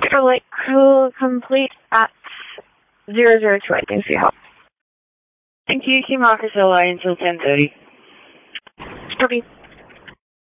Like, complete at 0028. Thanks for your help. Thank you. Keep Marcus Ally until 10:30. Copy.